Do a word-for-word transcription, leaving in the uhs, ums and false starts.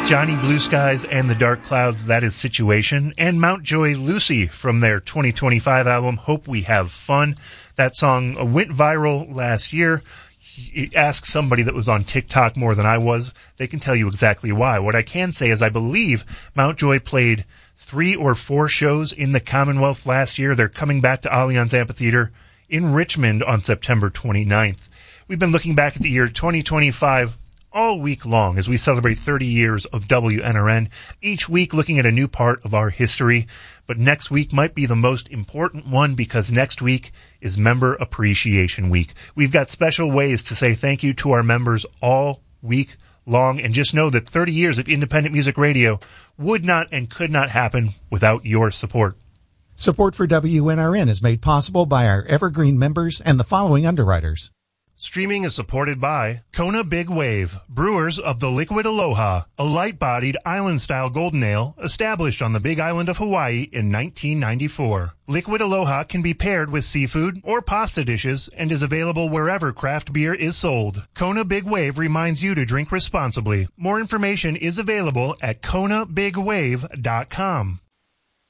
Johnny Blue Skies and the Dark Clouds, that is Situation, and Mountjoy Lucy from their twenty twenty-five album, Hope We Have Fun. That song went viral last year. Ask somebody that was on TikTok more than I was. They can tell you exactly why. What I can say is I believe Mountjoy played three or four shows in the Commonwealth last year. They're coming back to Allianz Amphitheater in Richmond on September twenty-ninth. We've been looking back at the year twenty twenty-five all week long as we celebrate thirty years of W N R N, each week looking at a new part of our history. But next week might be the most important one because next week is Member Appreciation Week. We've got special ways to say thank you to our members all week long, and just know that thirty years of independent music radio would not and could not happen without your support. Support for W N R N is made possible by our Evergreen members and the following underwriters. Streaming is supported by Kona Big Wave, brewers of the Liquid Aloha, a light-bodied island-style golden ale established on the Big Island of Hawaii in nineteen ninety-four. Liquid Aloha can be paired with seafood or pasta dishes and is available wherever craft beer is sold. Kona Big Wave reminds you to drink responsibly. More information is available at kona big wave dot com.